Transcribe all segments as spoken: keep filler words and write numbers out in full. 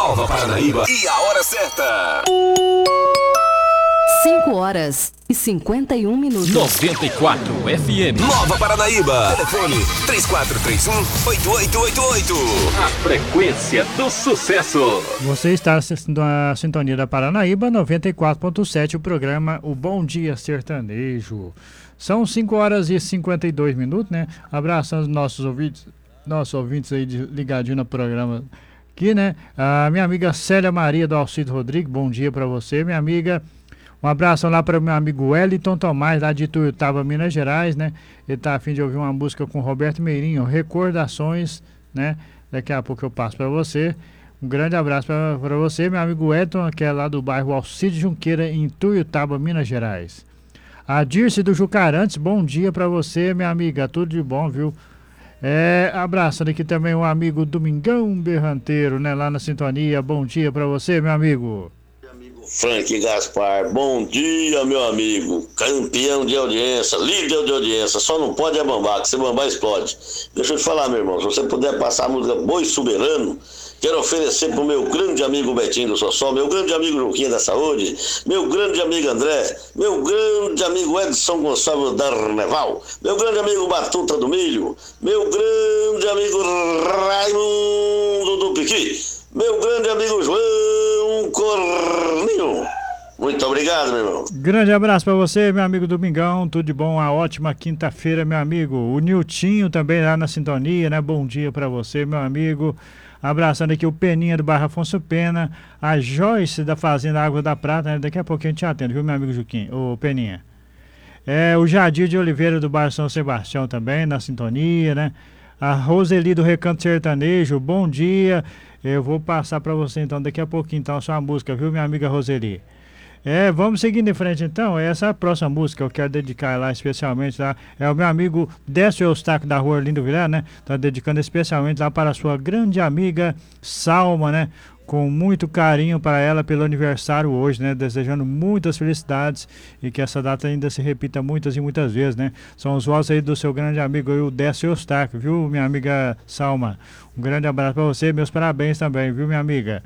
Nova Paranaíba e a hora certa. cinco horas e cinquenta e um minutos. noventa e quatro F M. Nova Paranaíba. Telefone três quatro três um, oito oito oito oito. A frequência do sucesso. Você está assistindo a Sintonia da Paranaíba, noventa e quatro ponto sete, o programa O Bom Dia Sertanejo. São cinco horas e cinquenta e dois minutos, né? Abraçando os nossos ouvintes, nossos ouvintes aí de, ligadinho no programa aqui, né? A minha amiga Célia Maria do Alcido Rodrigues, bom dia para você, minha amiga. Um abraço lá para o meu amigo Wellington Tomás, lá de Ituiutaba, Minas Gerais, né? Ele tá a fim de ouvir uma música com Roberto Meirinho, Recordações, né? Daqui a pouco eu passo para você. Um grande abraço para você, meu amigo Wellington, que é lá do bairro Alcide Junqueira, em Ituiutaba, Minas Gerais. A Dirce do Jucarantes, bom dia para você, minha amiga, tudo de bom, viu? É, abraçando aqui também o amigo Domingão Berranteiro, né? Lá na sintonia, bom dia para você, meu amigo. Frank Gaspar, bom dia, meu amigo, campeão de audiência, líder de audiência, só não pode é bambar, que se bambar explode. Deixa eu te falar, meu irmão, se você puder passar a música Boi Soberano, quero oferecer pro meu grande amigo Betinho do Sossó, meu grande amigo Juquinha da Saúde, meu grande amigo André, meu grande amigo Edson Gonçalves Darneval, meu grande amigo Batuta do Milho, meu grande amigo Raimundo do Piqui, meu grande amigo João Corninho. Muito obrigado, meu irmão. Grande abraço para você, meu amigo Domingão. Tudo de bom, uma ótima quinta-feira, meu amigo. O Niltinho também lá na sintonia, né? Bom dia para você, meu amigo. Abraçando aqui o Peninha do bairro Afonso Pena, a Joyce da Fazenda Água da Prata, né? Daqui a pouquinho a gente atende, viu, meu amigo Juquinho? Ô, Peninha. É, o Jadir de Oliveira do bairro São Sebastião também, na sintonia, né? A Roseli do Recanto Sertanejo, bom dia. Eu vou passar para você então daqui a pouquinho então a sua música, viu, minha amiga Roseli? É, vamos seguindo em frente então. Essa é a próxima música, eu quero dedicar lá especialmente lá. É o meu amigo Décio Eustáquio da rua Lindo Vilar, né? Tá dedicando especialmente lá para a sua grande amiga Salma, né? Com muito carinho para ela pelo aniversário hoje, né? Desejando muitas felicidades e que essa data ainda se repita muitas e muitas vezes, né? São os votos aí do seu grande amigo aí, o Décio Eustáquio, viu, minha amiga Salma? Um grande abraço para você, meus parabéns também, viu, minha amiga?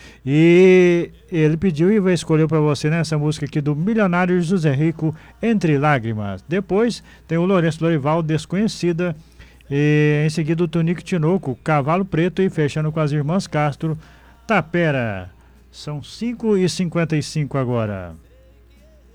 E ele pediu e vai escolher para você, né, essa música aqui do Milionário José Rico, Entre Lágrimas. Depois tem o Lourenço Lorival, Desconhecida. E em seguida o Tonico Tinoco, Cavalo Preto, e fechando com as Irmãs Castro, Tapera. São cinco e cinquenta e cinco agora.